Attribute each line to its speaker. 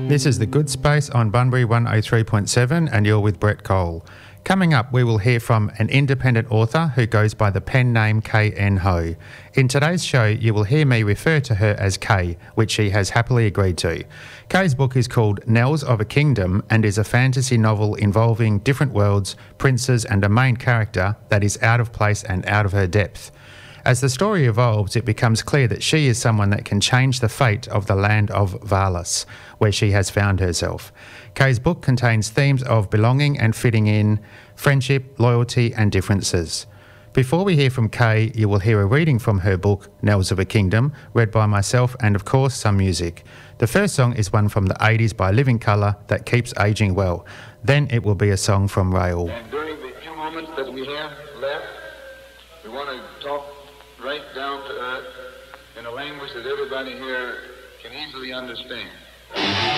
Speaker 1: This is The Good Space on Bunbury 103.7 and you're with Brett Cole. Coming up, we will hear from an independent author who goes by the pen name K.N. Ho. In today's show, you will hear me refer to her as Kay, which she has happily agreed to. Kay's book is called Knells of a Kingdom and is a fantasy novel involving different worlds, princes and a main character that is out of place and out of her depth. As the story evolves, it becomes clear that she is someone that can change the fate of the land of Valis, where she has found herself. Kay's book contains themes of belonging and fitting in, friendship, loyalty and differences. Before we hear from Kay, you will hear a reading from her book, Knells of a Kingdom, read by myself and of course some music. The first song is one from the 80s by Living Colour that keeps ageing well. Then it will be a song from Rael.
Speaker 2: And during the few moments that we have left, we want to talk right down to earth in a language that everybody here can easily understand.